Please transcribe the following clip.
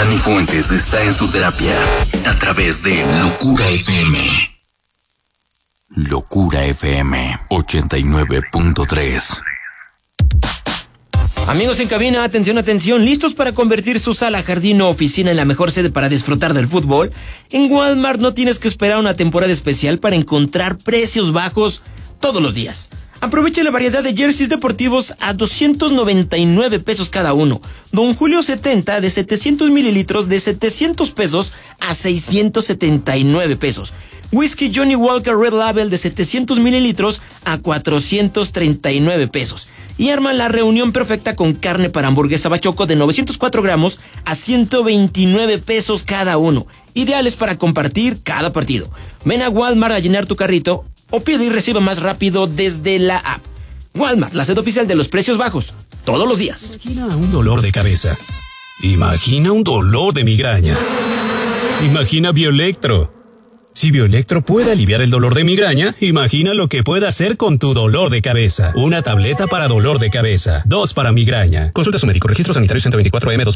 Dani Fuentes está en su terapia a través de Locura FM. Locura FM 89.3. Amigos en cabina, atención, atención, ¿listos para convertir su sala, jardín o oficina en la mejor sede para disfrutar del fútbol? En Walmart no tienes que esperar una temporada especial para encontrar precios bajos todos los días. Aproveche la variedad de jerseys deportivos a 299 pesos cada uno. Don Julio 70 de 700 mililitros de 700 pesos a 679 pesos. Whisky Johnny Walker Red Label de 700 mililitros a 439 pesos. Y arma la reunión perfecta con carne para hamburguesa bachoco de 904 gramos a 129 pesos cada uno. Ideales para compartir cada partido. Ven a Walmart a llenar tu carrito o pide y recibe más rápido desde la app. Walmart, la sede oficial de los precios bajos, todos los días. Imagina un dolor de cabeza. Imagina un dolor de migraña. Imagina Bioelectro. Si Bioelectro puede aliviar el dolor de migraña, imagina lo que puede hacer con tu dolor de cabeza. Una tableta para dolor de cabeza, 2 para migraña. Consulta a su médico. Registro sanitario 124M